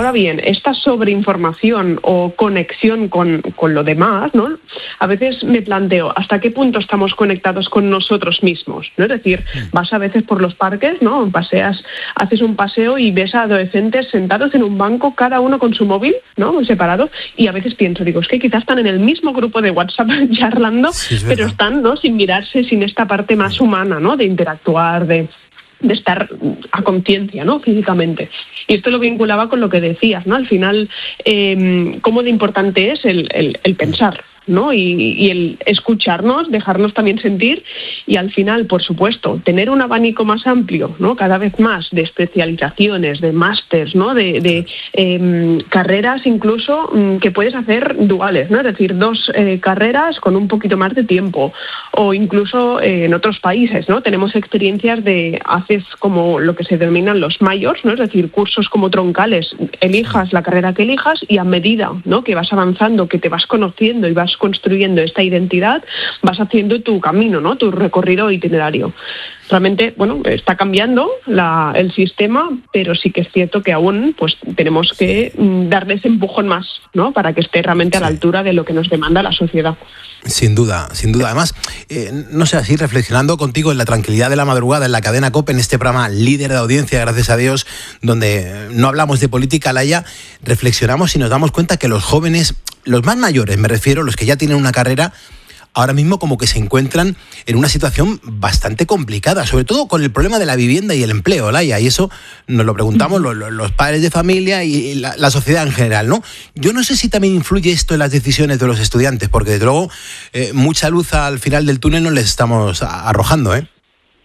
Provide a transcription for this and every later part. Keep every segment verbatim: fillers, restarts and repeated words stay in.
Ahora bien, esta sobreinformación o conexión con, con lo demás, ¿no? A veces me planteo hasta qué punto estamos conectados con nosotros mismos, ¿no? Es decir, vas a veces por los parques, ¿no? Paseas, haces un paseo y ves a adolescentes sentados en un banco, cada uno con su móvil, ¿no? Separado, y a veces pienso, digo, es que quizás están en el mismo grupo de WhatsApp charlando, sí, pero están, ¿no? Sin mirarse, sin esta parte más humana, ¿no? De interactuar, de... de estar a conciencia, ¿no? Físicamente. Y esto lo vinculaba con lo que decías, ¿no? Al final, eh, cómo de importante es el, el, el pensar, ¿no? Y, y el escucharnos, dejarnos también sentir y al final, por supuesto, tener un abanico más amplio, ¿no? Cada vez más de especializaciones, de másters, ¿no? De, de eh, carreras incluso que puedes hacer duales, ¿no? Es decir, dos eh, carreras con un poquito más de tiempo o incluso eh, en otros países, ¿no? Tenemos experiencias de haces como lo que se denominan los majors, ¿no? Es decir, cursos como troncales, elijas la carrera que elijas y a medida, ¿no? Que vas avanzando, que te vas conociendo y vas construyendo esta identidad, vas haciendo tu camino, ¿no? Tu recorrido itinerario. Realmente, bueno, está cambiando la, el sistema, pero sí que es cierto que aún pues tenemos que mm, darle ese empujón más, ¿no? Para que esté realmente a la altura de lo que nos demanda la sociedad. Sin duda, sin duda. Además, eh, no sé, así reflexionando contigo en la tranquilidad de la madrugada, en la cadena COPE, en este programa líder de audiencia, gracias a Dios, donde no hablamos de política, Laia, reflexionamos y nos damos cuenta que los jóvenes, los más mayores, me refiero, los que ya tienen una carrera, ahora mismo como que se encuentran en una situación bastante complicada, sobre todo con el problema de la vivienda y el empleo, Laia, y eso nos lo preguntamos los, los padres de familia y la, la sociedad en general, ¿no? Yo no sé si también influye esto en las decisiones de los estudiantes, porque desde luego eh, mucha luz al final del túnel no les estamos arrojando, ¿eh?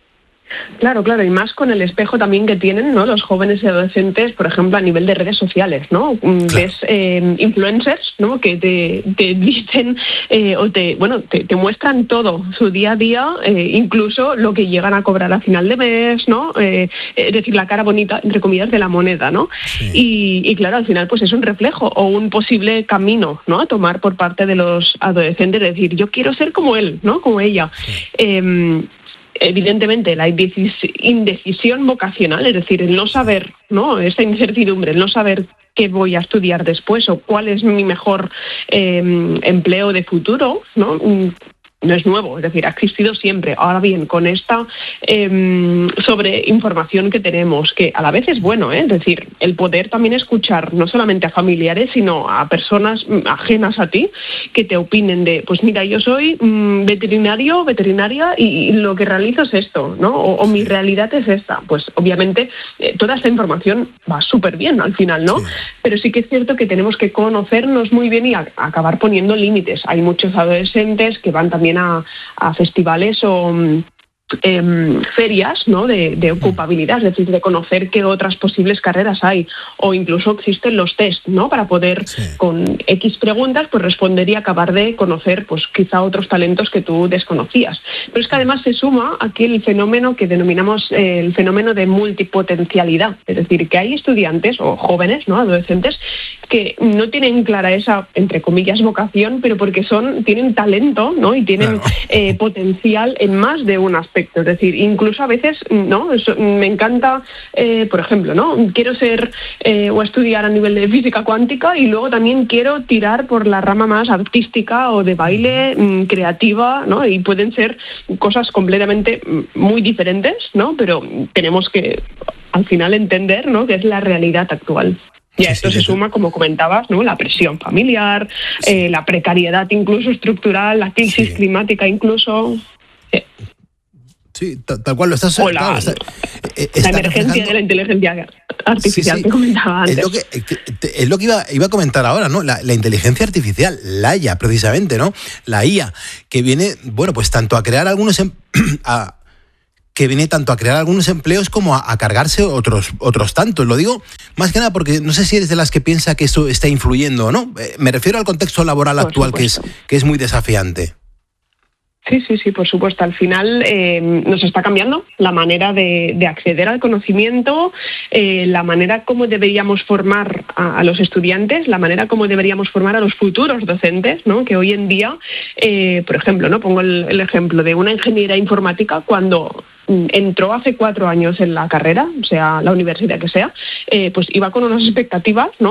Claro, claro, y más con el espejo también que tienen, ¿no? Los jóvenes y adolescentes, por ejemplo, a nivel de redes sociales, ¿no? Claro. Ves eh, influencers, ¿no? Que te, te dicen eh, o te, bueno, te, te muestran todo su día a día, eh, incluso lo que llegan a cobrar a final de mes, ¿no? Eh, es decir, la cara bonita, entre comillas, de la moneda, ¿no? Sí. Y, y claro, al final, pues es un reflejo o un posible camino, ¿no? A tomar por parte de los adolescentes, es decir, yo quiero ser como él, ¿no? Como ella. Sí. Eh, Evidentemente, la indecisión vocacional, es decir, el no saber, ¿no? Esta incertidumbre, el no saber qué voy a estudiar después o cuál es mi mejor eh, empleo de futuro, ¿no? No es nuevo, es decir, ha existido siempre. Ahora bien, con esta eh, sobreinformación que tenemos, que a la vez es bueno, ¿eh? Es decir, el poder también escuchar no solamente a familiares, sino a personas ajenas a ti, que te opinen de, pues mira, yo soy mmm, veterinario, veterinaria, y, y lo que realizo es esto, ¿no? O, o mi realidad es esta. Pues obviamente eh, toda esta información va súper bien al final, ¿no? Sí. Pero sí que es cierto que tenemos que conocernos muy bien y a, a acabar poniendo límites. Hay muchos adolescentes que van también A, a festivales o eh, ferias, ¿no? de, de ocupabilidad, es decir, de conocer qué otras posibles carreras hay, o incluso existen los test, ¿no? Para poder, sí, con X preguntas, pues responder y acabar de conocer, pues quizá otros talentos que tú desconocías. Pero es que además se suma aquí el fenómeno que denominamos eh, el fenómeno de multipotencialidad, es decir, que hay estudiantes o jóvenes, ¿no? Adolescentes que no tienen clara esa, entre comillas, vocación, pero porque son tienen talento, ¿no? Y tienen claro. eh, potencial en más de un aspecto. Es decir, incluso a veces, ¿no? Eso, me encanta, eh, por ejemplo, ¿no? Quiero ser eh, o estudiar a nivel de física cuántica y luego también quiero tirar por la rama más artística o de baile, mmm, creativa, ¿no? Y pueden ser cosas completamente muy diferentes, ¿no? Pero tenemos que, al final, entender, ¿no? Que es la realidad actual. Y a esto sí, sí, se sí. suma, como comentabas, ¿no? La presión familiar, sí. eh, la precariedad incluso estructural, la crisis sí. climática incluso. Eh. Sí, tal, tal cual lo estás... O la, claro, está, eh, está la emergencia reflejando... de la inteligencia artificial sí, sí. que comentaba antes. Es lo que, es lo que iba, iba a comentar ahora, ¿no? La, la inteligencia artificial, la I A, precisamente, ¿no? La I A, que viene, bueno, pues tanto a crear algunos... Em, a, que viene tanto a crear algunos empleos como a, a cargarse otros, otros tantos. Lo digo más que nada porque no sé si eres de las que piensa que eso está influyendo o no. Eh, me refiero al contexto laboral Por actual, que es, que es muy desafiante. Sí, sí, sí, por supuesto. Al final eh, nos está cambiando la manera de, de acceder al conocimiento, eh, la manera como deberíamos formar a, a los estudiantes, la manera como deberíamos formar a los futuros docentes, ¿no? Que hoy en día, eh, por ejemplo, no pongo el, el ejemplo de una ingeniera informática cuando entró hace cuatro años en la carrera, o sea, la universidad que sea, eh, pues iba con unas expectativas, ¿no?